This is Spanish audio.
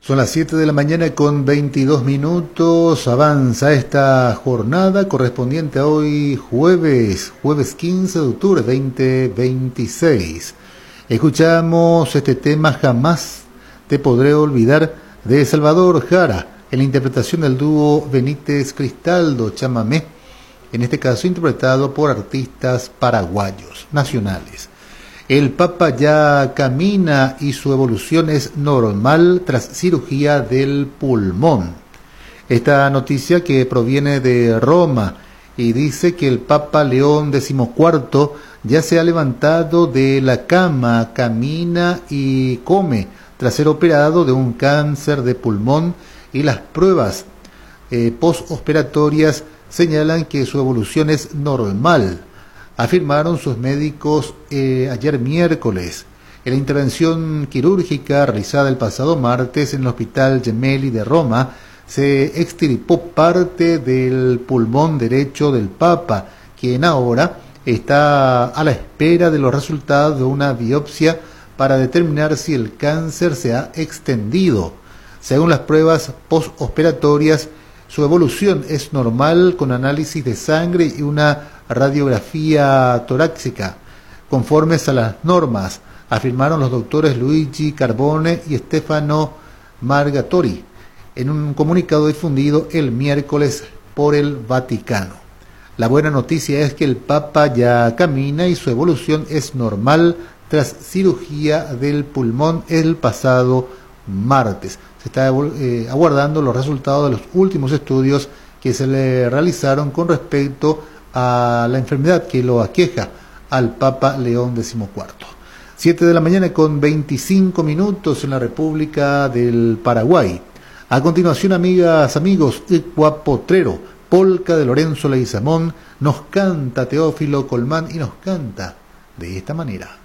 Son las 7 de la mañana con 22 minutos. Avanza esta jornada correspondiente a hoy jueves 15 de octubre 2026. Escuchamos este tema Jamás te podré olvidar de Salvador Jara en la interpretación del dúo Benítez Cristaldo Chamamé, en este caso interpretado por artistas paraguayos nacionales. El Papa ya camina y su evolución es normal tras cirugía del pulmón. Esta noticia que proviene de Roma y dice que el Papa León XIV ya se ha levantado de la cama, camina y come tras ser operado de un cáncer de pulmón, y las pruebas postoperatorias señalan que su evolución es normal, afirmaron sus médicos ayer miércoles. En la intervención quirúrgica realizada el pasado martes en el Hospital Gemelli de Roma, se extirpó parte del pulmón derecho del Papa, quien ahora está a la espera de los resultados de una biopsia para determinar si el cáncer se ha extendido. Según las pruebas postoperatorias, su evolución es normal con análisis de sangre y una radiografía torácica, conformes a las normas, afirmaron los doctores Luigi Carbone y Stefano Margatori en un comunicado difundido el miércoles por el Vaticano. La buena noticia es que el Papa ya camina y su evolución es normal tras cirugía del pulmón el pasado martes. Se está aguardando los resultados de los últimos estudios que se le realizaron con respecto a la enfermedad que lo aqueja al Papa León XIV. 7 de la mañana con 25 minutos en la República del Paraguay. A continuación, amigas, amigos, Ecua Potrero, polca de Lorenzo Leguizamón, nos canta Teófilo Colmán y nos canta de esta manera.